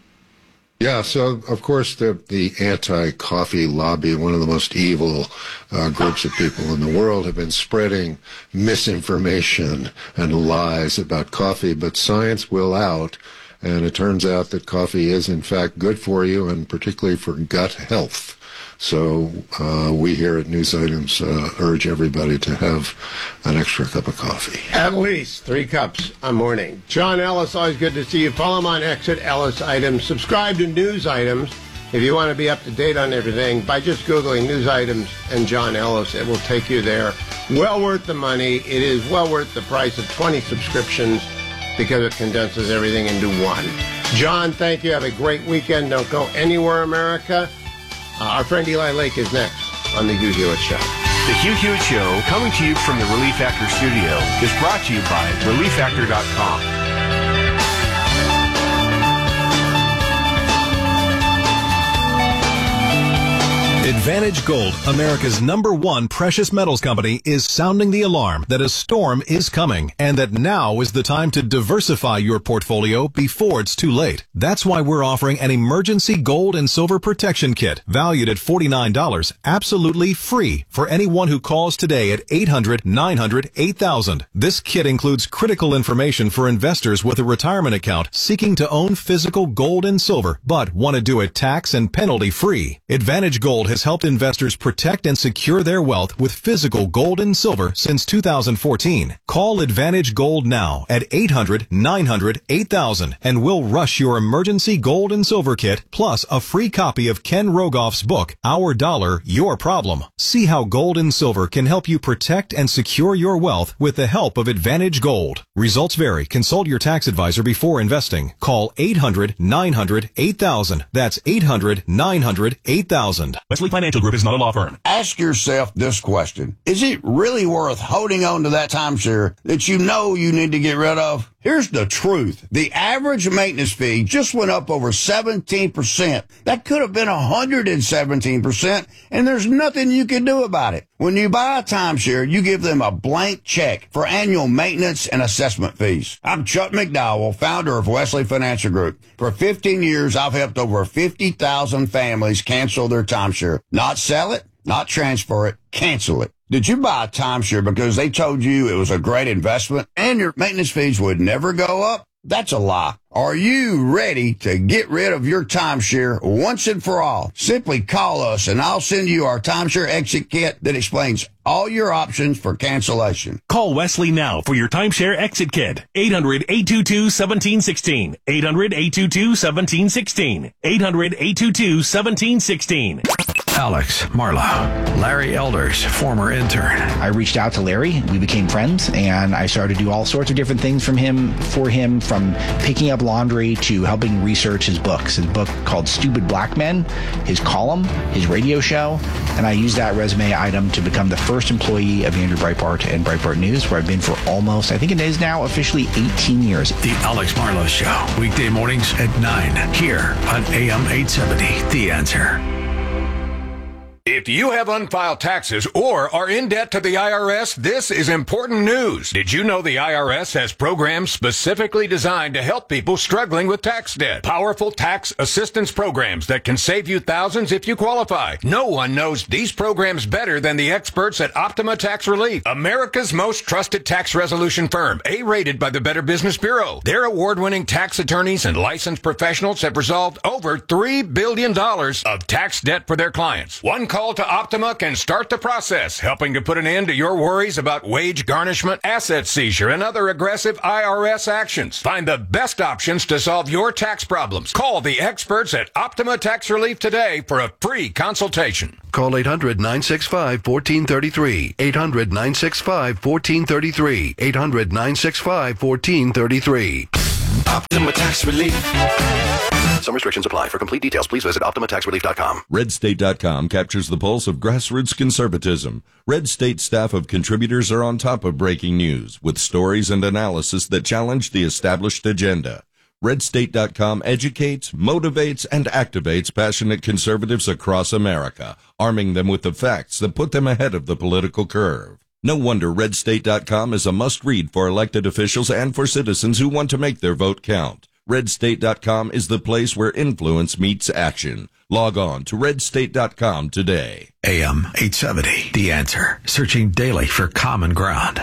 Yeah, so of course the the anti-coffee lobby, one of the most evil uh, groups of people in the world, have been spreading misinformation and lies about coffee, but science will out, and it turns out that coffee is in fact good for you, and particularly for gut health. So uh, we here at News Items uh, urge everybody to have an extra cup of coffee. At least three cups a morning. John Ellis, always good to see you. Follow him on X at Ellis Items. Subscribe to News Items if you want to be up to date on everything by just Googling News Items and John Ellis. It will take you there. Well worth the money. It is well worth the price of twenty subscriptions because it condenses everything into one. John, thank you. Have a great weekend. Don't go anywhere, America. Uh, our friend Eli Lake is next on The Hugh Hewitt Show. The Hugh Hewitt Show, coming to you from the Relief Factor studio, is brought to you by relief factor dot com. Advantage Gold, America's number one precious metals company, is sounding the alarm that a storm is coming and that now is the time to diversify your portfolio before it's too late. That's why we're offering an emergency gold and silver protection kit valued at forty-nine dollars, absolutely free for anyone who calls today at eight hundred, nine hundred, eight thousand. This kit includes critical information for investors with a retirement account seeking to own physical gold and silver but want to do it tax and penalty free. Advantage Gold has helped investors protect and secure their wealth with physical gold and silver since two thousand fourteen. Call Advantage Gold now at eight hundred, nine hundred, eight thousand and we'll rush your emergency gold and silver kit plus a free copy of Ken Rogoff's book, Our Dollar, Your Problem. See how gold and silver can help you protect and secure your wealth with the help of Advantage Gold. Results vary. Consult your tax advisor before investing. Call eight hundred, nine hundred, eight thousand. That's eight hundred, nine hundred, eight thousand. Wesley Financial Group is not a law firm. Ask yourself this question. Is it really worth holding on to that timeshare that you know you need to get rid of? Here's the truth. The average maintenance fee just went up over seventeen percent. That could have been one hundred seventeen percent, and there's nothing you can do about it. When you buy a timeshare, you give them a blank check for annual maintenance and assessment fees. I'm Chuck McDowell, founder of Wesley Financial Group. For fifteen years, I've helped over fifty thousand families cancel their timeshare. Not sell it, not transfer it, cancel it. Did you buy a timeshare because they told you it was a great investment and your maintenance fees would never go up? That's a lie. Are you ready to get rid of your timeshare once and for all? Simply call us and I'll send you our timeshare exit kit that explains all your options for cancellation. Call Wesley now for your timeshare exit kit. eight hundred, eight two two, one seven one six. eight hundred, eight two two, one seven one six. eight hundred, eight two two, one seven one six. Alex, Marla, Larry Elders, former intern. I reached out to Larry. We became friends, and I started to do all sorts of different things from him, for him, from picking up laundry to helping research his books. His book called Stupid Black Men, his column, his radio show, and I used that resume item to become the first employee of Andrew Breitbart and Breitbart News, where I've been for almost, I think it is now officially eighteen years. The Alex Marlowe Show, weekday mornings at nine, here on A M eight seventy, The Answer. If you have unfiled taxes or are in debt to the I R S, this is important news. Did you know the I R S has programs specifically designed to help people struggling with tax debt? Powerful tax assistance programs that can save you thousands if you qualify. No one knows these programs better than the experts at Optima Tax Relief, America's most trusted tax resolution firm, A-rated by the Better Business Bureau. Their award-winning tax attorneys and licensed professionals have resolved over three billion dollars of tax debt for their clients. One call to Optima can start the process, helping to put an end to your worries about wage garnishment, asset seizure, and other aggressive I R S actions. Find the best options to solve your tax problems. Call the experts at Optima Tax Relief today for a free consultation. Call eight hundred, nine six five, one four three three. eight hundred, nine six five, one four three three. eight hundred, nine six five, one four three three. Optima Tax Relief. Some restrictions apply. For complete details, please visit Optima Tax Relief dot com. red state dot com captures the pulse of grassroots conservatism. Red State staff of contributors are on top of breaking news with stories and analysis that challenge the established agenda. red state dot com educates, motivates, and activates passionate conservatives across America, arming them with the facts that put them ahead of the political curve. No wonder red state dot com is a must-read for elected officials and for citizens who want to make their vote count. red state dot com is the place where influence meets action. Log on to red state dot com today. A M eight seventy, The Answer, searching daily for common ground.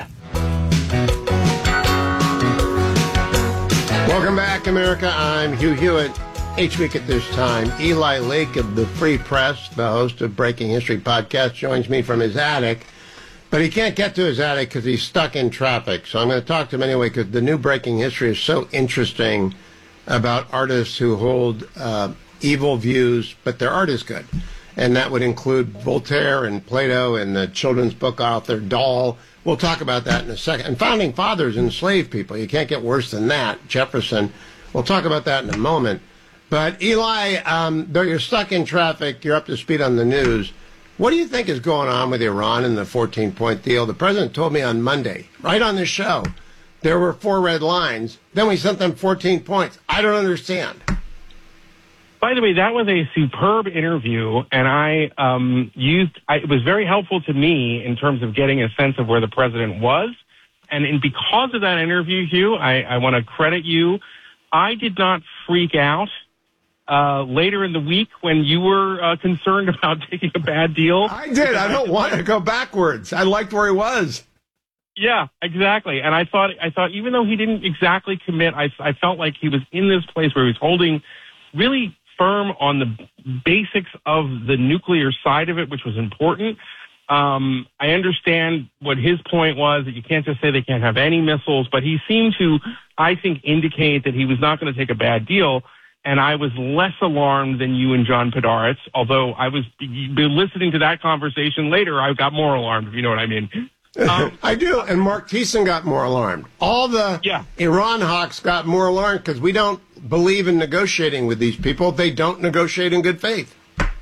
Welcome back, America. I'm Hugh Hewitt. Each week at this time, Eli Lake of the Free Press, the host of Breaking History Podcast, joins me from his attic. But he can't get to his attic because he's stuck in traffic. So I'm going to talk to him anyway because the new Breaking History is so interesting about artists who hold uh, evil views, but their art is good. And that would include Voltaire and Plato and the children's book author Dahl. We'll talk about that in a second. And founding fathers enslaved people. You can't get worse than that. Jefferson. We'll talk about that in a moment. But Eli, um, though you're stuck in traffic, you're up to speed on the news. What do you think is going on with Iran and the fourteen-point deal? The president told me on Monday, right on this show, there were four red lines. Then we sent them fourteen points. I don't understand. By the way, that was a superb interview, and I um, used. I, it was very helpful to me in terms of getting a sense of where the president was. And in, because of that interview, Hugh, I, I want to credit you. I did not freak out uh, later in the week when you were uh, concerned about taking a bad deal. I did. I don't want to go backwards. I liked where he was. Yeah, exactly. And I thought, I thought, even though he didn't exactly commit, I, I felt like he was in this place where he was holding really firm on the basics of the nuclear side of it, which was important. Um, I understand what his point was, that you can't just say they can't have any missiles, but he seemed to, I think, indicate that he was not going to take a bad deal. And I was less alarmed than you and John Podhoretz, although I was listening to that conversation later, I got more alarmed, if you know what I mean. Um, I do, and Mark Thiessen got more alarmed. All the yeah. Iran hawks got more alarmed because we don't believe in negotiating with these people. They don't negotiate in good faith.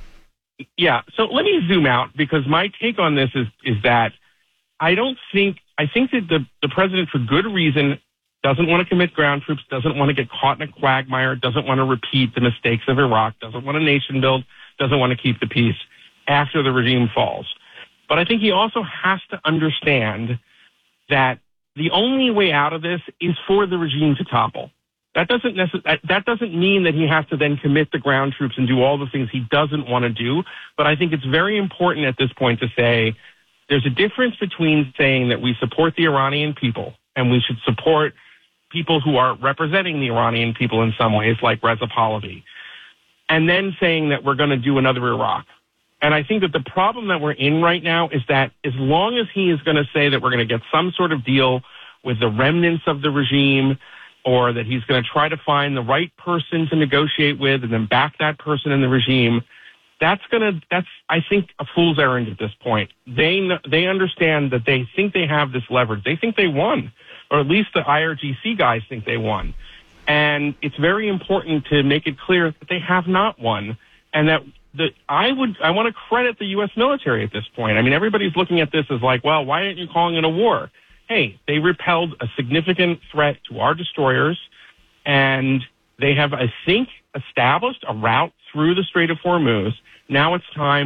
Yeah, so let me zoom out, because my take on this is is that I don't think, I think that the, the president, for good reason, doesn't want to commit ground troops, doesn't want to get caught in a quagmire, doesn't want to repeat the mistakes of Iraq, doesn't want a nation build, doesn't want to keep the peace after the regime falls. But I think he also has to understand that the only way out of this is for the regime to topple. That doesn't necess- that doesn't mean that he has to then commit the ground troops and do all the things he doesn't want to do. But I think it's very important at this point to say there's a difference between saying that we support the Iranian people and we should support people who are representing the Iranian people in some ways, like Reza Pahlavi, and then saying that we're going to do another Iraq. And I think that the problem that we're in right now is that as long as he is going to say that we're going to get some sort of deal with the remnants of the regime, or that he's going to try to find the right person to negotiate with and then back that person in the regime, that's going to, that's, I think, a fool's errand at this point. They, they understand that they think they have this leverage. They think they won, or at least the I R G C guys think they won. And it's very important to make it clear that they have not won, and that the, I would, I want to credit the U S military at this point. I mean, everybody's looking at this as like, well, why aren't you calling it a war? Hey, they repelled a significant threat to our destroyers, and they have, I think, established a route through the Strait of Hormuz. Now it's time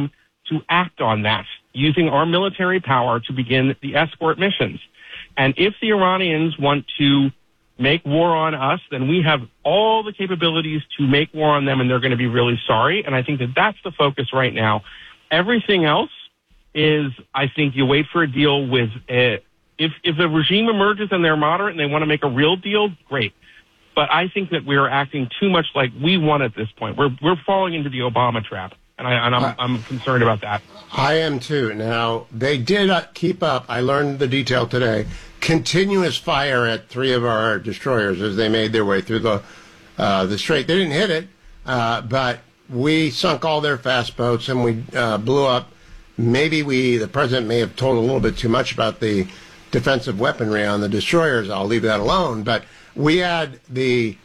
to act on that, using our military power to begin the escort missions. And if the Iranians want to make war on us, then we have all the capabilities to make war on them, and they're going to be really sorry. And I think that that's the focus right now. Everything else is, I think, you wait for a deal with a, if if the regime emerges and they're moderate and they want to make a real deal, great. But I think that we are acting too much like we want at this point. We're we're falling into the Obama trap, and, I, and I'm I'm concerned about that. I am too. Now, they did uh, keep up, I learned the detail today, continuous fire at three of our destroyers as they made their way through the uh, the strait. They didn't hit it, uh, but we sunk all their fast boats and we uh, blew up. Maybe we, the president may have told a little bit too much about the defensive weaponry on the destroyers. I'll leave that alone. But we had the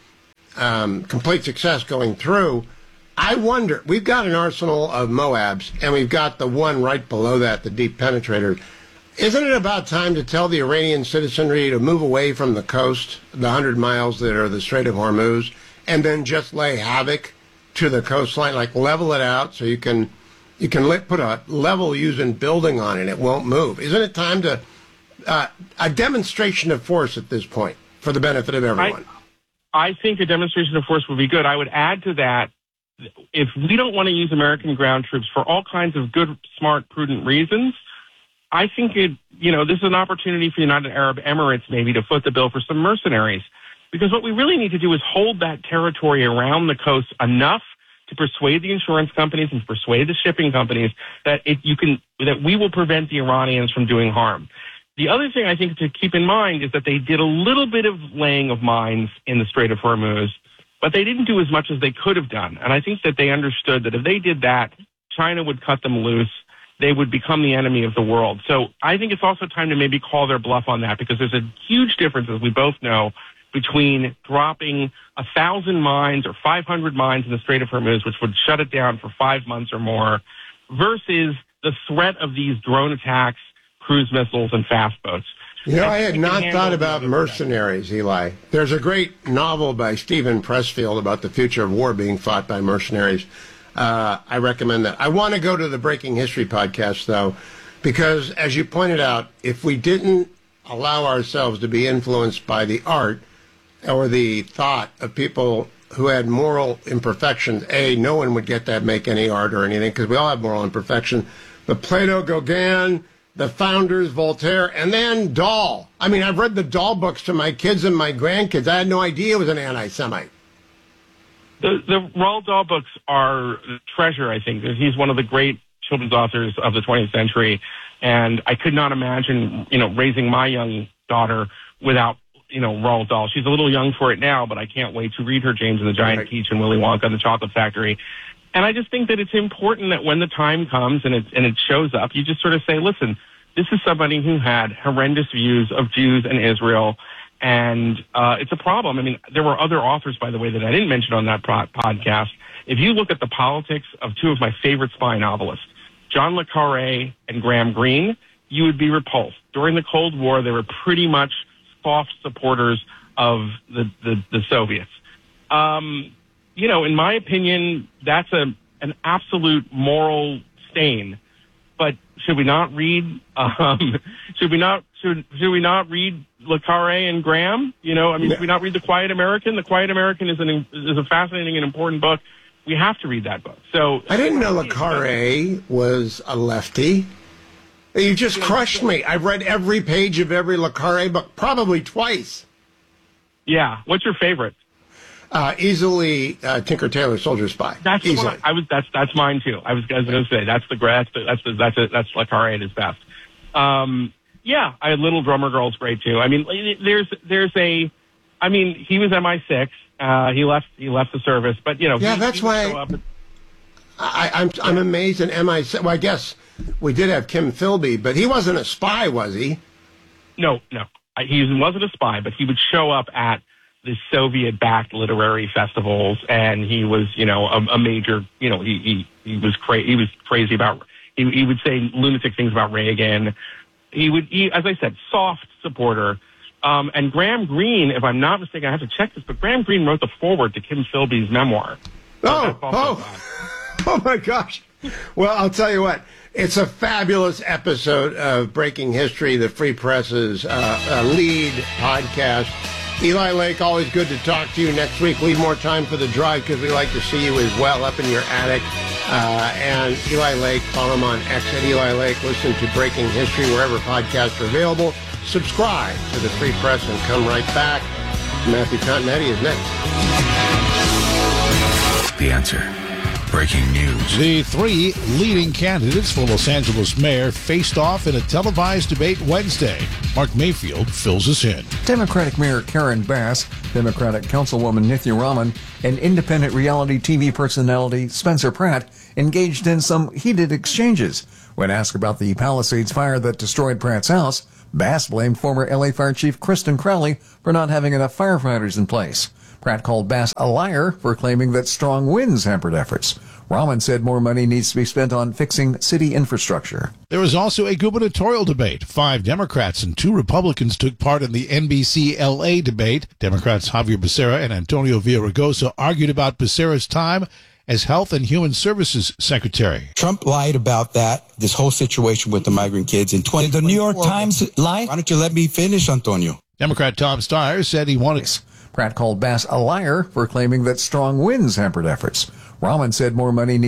um, complete success going through. I wonder, we've got an arsenal of Moabs, and we've got the one right below that, the deep penetrator. Isn't it about time to tell the Iranian citizenry to move away from the coast, the hundred miles that are the Strait of Hormuz, and then just lay havoc to the coastline, like level it out so you can you can let, put a level using building on it, it won't move. Isn't it time to uh, a demonstration of force at this point for the benefit of everyone? I, I think a demonstration of force would be good. I would add to that, if we don't want to use American ground troops for all kinds of good, smart, prudent reasons, I think it, you know, this is an opportunity for the United Arab Emirates maybe to foot the bill for some mercenaries. Because what we really need to do is hold that territory around the coast enough to persuade the insurance companies and persuade the shipping companies that it, you can, that we will prevent the Iranians from doing harm. The other thing I think to keep in mind is that they did a little bit of laying of mines in the Strait of Hormuz, but they didn't do as much as they could have done. And I think that they understood that if they did that, China would cut them loose. They would become the enemy of the world. So I think it's also time to maybe call their bluff on that, because there's a huge difference, as we both know, between dropping a thousand mines or five hundred mines in the Strait of Hormuz, which would shut it down for five months or more, versus the threat of these drone attacks, cruise missiles, and fast boats. You know, I had not thought about mercenaries, Eli. There's a great novel by Stephen Pressfield about the future of war being fought by mercenaries. Uh, I recommend that. I want to go to the Breaking History podcast, though, because, as you pointed out, if we didn't allow ourselves to be influenced by the art or the thought of people who had moral imperfections, A, no one would get that, make any art or anything, because we all have moral imperfection. But Plato, Gauguin, the founders, Voltaire, and then Dahl. I mean, I've read the Dahl books to my kids and my grandkids. I had no idea it was an anti-Semite. The, the Roald Dahl books are a treasure, I think. He's one of the great children's authors of the twentieth century, and I could not imagine, you know, raising my young daughter without, you know, Roald Dahl. She's a little young for it now, but I can't wait to read her James and the Giant right. Peach and Willy Wonka and the Chocolate Factory. And I just think that it's important that when the time comes and it, and it shows up, you just sort of say, listen, this is somebody who had horrendous views of Jews and Israel, and uh, it's a problem. I mean, there were other authors, by the way, that I didn't mention on that pro- podcast. If you look at the politics of two of my favorite spy novelists, John le Carré and Graham Greene, you would be repulsed. During the Cold War, they were pretty much soft supporters of the, the, the Soviets. Um, you know, in my opinion, that's a an absolute moral stain. But should we not read? Um, should we not? Should should we not read le Carré and Graham? You know, I mean, should we not read The Quiet American? The Quiet American is an is a fascinating and important book. We have to read that book. So I didn't know le Carré was a lefty. You just crushed me. I've read every page of every le Carré book, probably twice. Yeah. What's your favorite? Uh, easily, uh, Tinker Tailor Soldier Spy. That's easily. What I, I was. That's that's mine too. I was, I was going to say that's the that's the, that's the, that's a, that's le Carré at his best. Um, yeah, I Little Drummer Girl's great too. I mean, there's there's a. I mean, he was M I six. Uh, he left he left the service, but you know. Yeah, he, that's he why. Up and, I, I'm I'm amazed at M I six. Well, I guess we did have Kim Philby, but he wasn't a spy, was he? No, no, he wasn't a spy, but he would show up at the Soviet-backed literary festivals, and he was, you know, a, a major, you know, he he, he was crazy. He was crazy about. He, he would say lunatic things about Reagan. He would, he, as I said, soft supporter. Um, and Graham Greene, if I'm not mistaken, I have to check this, but Graham Greene wrote the foreword to Kim Philby's memoir. So oh, oh, oh my gosh! Well, I'll tell you what. It's a fabulous episode of Breaking History, the Free Press's uh, uh, lead podcast. Eli Lake, always good to talk to you. Next week, leave more time for the drive because we like to see you as well up in your attic. Uh, and Eli Lake, follow him on X at Eli Lake. Listen to Breaking History wherever podcasts are available. Subscribe to the Free Press and come right back. Matthew Continetti is next. The Answer. Breaking news. The three leading candidates for Los Angeles mayor faced off in a televised debate Wednesday. Mark Mayfield fills us in. Democratic Mayor Karen Bass, Democratic Councilwoman Nithya Raman, and independent reality T V personality Spencer Pratt engaged in some heated exchanges. When asked about the Palisades fire that destroyed Pratt's house, Bass blamed former L A Fire Chief Kristen Crowley for not having enough firefighters in place. Pratt called Bass a liar for claiming that strong winds hampered efforts. Raman said more money needs to be spent on fixing city infrastructure. There was also a gubernatorial debate. Five Democrats and two Republicans took part in the N B C L A debate. Democrats Javier Becerra and Antonio Villaraigosa argued about Becerra's time as Health and Human Services Secretary. Trump lied about that, this whole situation with the migrant kids in twenty. Did the New York Times lie? Why don't you let me finish, Antonio? Democrat Tom Steyer said he wanted... Pratt called Bass a liar for claiming that strong winds hampered efforts. Raman said more money needs